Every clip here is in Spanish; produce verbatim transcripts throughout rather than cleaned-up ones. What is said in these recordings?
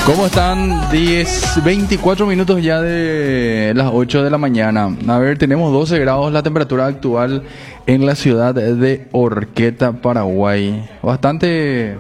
¿Cómo están? diez, veinticuatro minutos ya de las ocho de la mañana. A ver, tenemos doce grados la temperatura actual en la ciudad de Horqueta, Paraguay. Bastante...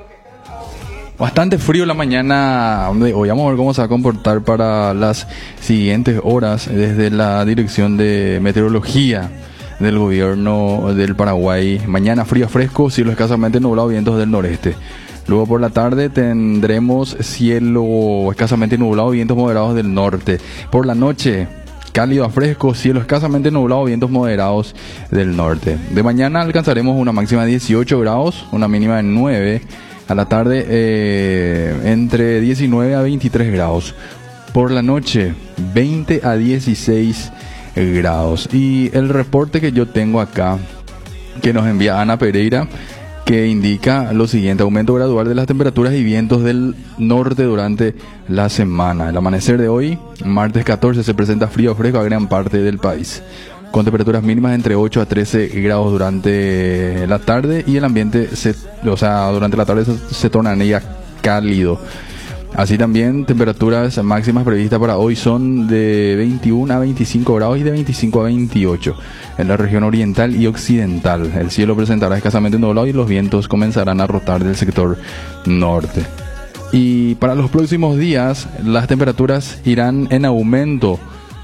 Bastante frío la mañana de hoy. Vamos a ver cómo se va a comportar para las siguientes horas desde la Dirección de Meteorología del Gobierno del Paraguay. Mañana frío fresco, cielo escasamente nublado, vientos del noreste. Luego por la tarde tendremos cielo escasamente nublado, vientos moderados del norte. Por la noche, cálido a fresco, cielo escasamente nublado, vientos moderados del norte. De mañana alcanzaremos una máxima de dieciocho grados, una mínima de nueve. A la tarde eh, entre diecinueve a veintitrés grados. Por la noche veinte a dieciséis grados. Y el reporte que yo tengo acá, que nos envía Ana Pereira, que indica lo siguiente: aumento gradual de las temperaturas y vientos del norte durante la semana. El amanecer de hoy, martes catorce, se presenta frío fresco a gran parte del país, con temperaturas mínimas entre ocho a trece grados durante la tarde, y el ambiente, se, o sea, durante la tarde se, se tornaría cálido. Así también, temperaturas máximas previstas para hoy son de veintiuno a veinticinco grados y de veinticinco a veintiocho en la región oriental y occidental. El cielo presentará escasamente nublado y los vientos comenzarán a rotar del sector norte. Y para los próximos días, las temperaturas irán en aumento,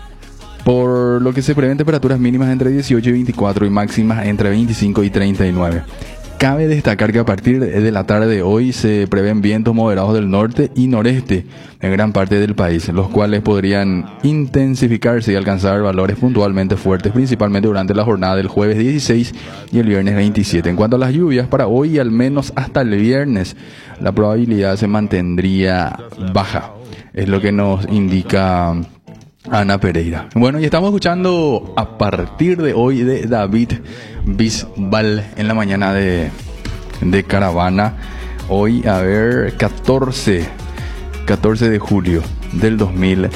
por lo que se prevén temperaturas mínimas entre dieciocho y veinticuatro y máximas entre veinticinco y treinta y nueve. Cabe destacar que a partir de la tarde de hoy se prevén vientos moderados del norte y noreste en gran parte del país, los cuales podrían intensificarse y alcanzar valores puntualmente fuertes, principalmente durante la jornada del jueves dieciséis y el viernes veintisiete. En cuanto a las lluvias, para hoy y al menos hasta el viernes, la probabilidad se mantendría baja. Es lo que nos indica Ana Pereira. Bueno, y estamos escuchando a partir de hoy de David Bisbal en la mañana de, de Caravana. Hoy, a ver, catorce de julio del dos mil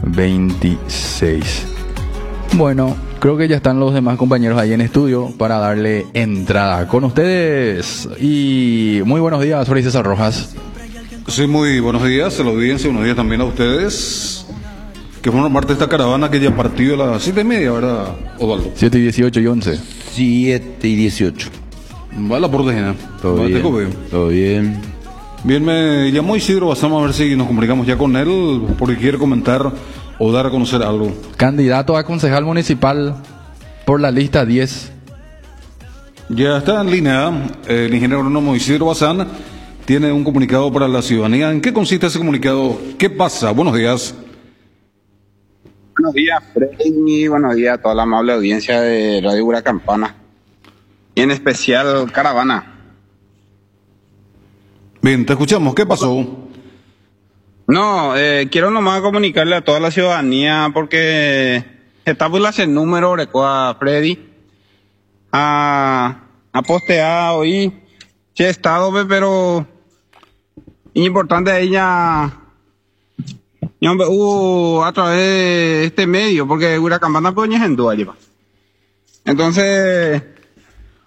veintiséis. Bueno, creo que ya están los demás compañeros ahí en estudio para darle entrada con ustedes. Y muy buenos días, soy César Rojas. Sí, muy buenos días a la audiencia, buenos días también a ustedes, que forman parte de esta caravana que ya partió a las siete y media, ¿verdad, Osvaldo? siete y dieciocho y once. siete y dieciocho. Va la portejena. Todo Va, bien. Todo bien. Bien, me llamó Isidro, vamos a ver si nos comunicamos ya con él, porque quiere comentar o dar a conocer algo. Candidato a concejal municipal por la lista diez. Ya está en línea el ingeniero agrónomo Isidro Bazán. Tiene un comunicado para la ciudadanía. ¿En qué consiste ese comunicado? ¿Qué pasa? Buenos días. Buenos días, Freddy. Buenos días a toda la amable audiencia de Radio Huracampana. Y en especial Caravana. Bien, te escuchamos. ¿Qué pasó? No, eh, quiero nomás comunicarle a toda la ciudadanía porque está por el número recuerda Freddy. A, a postear hoy. Sí, he estado, pero importante a ella. Y hombre, hubo a través de este medio, porque Huracampana pues en duda lleva. Entonces,